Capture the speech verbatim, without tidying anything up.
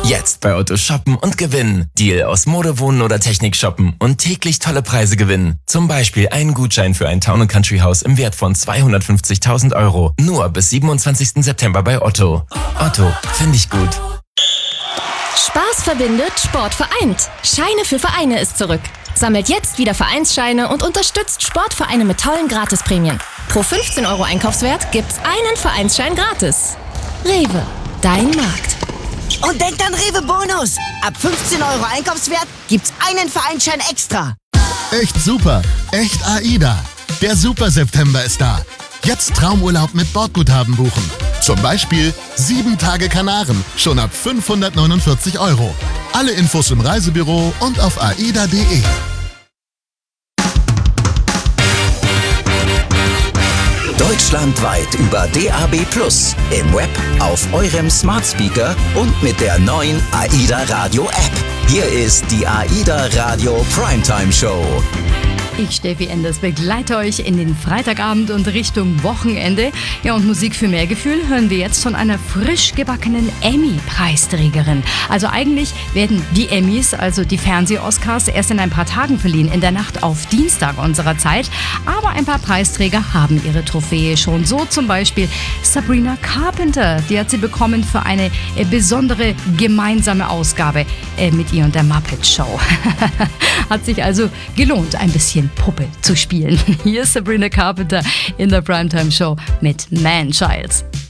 Jetzt bei Otto shoppen und gewinnen. Deal aus Mode, Wohnen oder Technik shoppen und täglich tolle Preise gewinnen. Zum Beispiel einen Gutschein für ein Town and Country Haus im Wert von zweihundertfünfzigtausend Euro. Nur bis siebenundzwanzigsten September bei Otto. Otto, finde ich gut. Spaß verbindet, Sport vereint. Scheine für Vereine ist zurück. Sammelt jetzt wieder Vereinsscheine und unterstützt Sportvereine mit tollen Gratisprämien. Pro fünfzehn Euro Einkaufswert gibt's einen Vereinsschein gratis. Rewe, dein Markt. Und denkt an Rewe Bonus. Ab fünfzehn Euro Einkaufswert gibt's einen Vereinsschein extra. Echt super. Echt AIDA. Der Super September ist da. Jetzt Traumurlaub mit Bordguthaben buchen. Zum Beispiel sieben Tage Kanaren. Schon ab fünfhundertneunundvierzig Euro. Alle Infos im Reisebüro und auf aida punkt de. Deutschlandweit über D A B plus, im Web, auf eurem Smart Speaker und mit der neuen AIDA Radio App. Hier ist die AIDA Radio Primetime Show. Ich, Steffi Enders, begleite euch in den Freitagabend und Richtung Wochenende. Ja, und Musik für mehr Gefühl hören wir jetzt von einer frisch gebackenen Emmy-Preisträgerin. Also eigentlich werden die Emmys, also die Fernseh-Oscars, erst in ein paar Tagen verliehen, in der Nacht auf Dienstag unserer Zeit. Aber ein paar Preisträger haben ihre Trophäe schon. So zum Beispiel Sabrina Carpenter. Die hat sie bekommen für eine äh, besondere gemeinsame Ausgabe äh, mit ihr und der Muppet Show. Hat sich also gelohnt, ein bisschen Puppe zu spielen. Hier ist Sabrina Carpenter in der Primetime Show mit Man Child.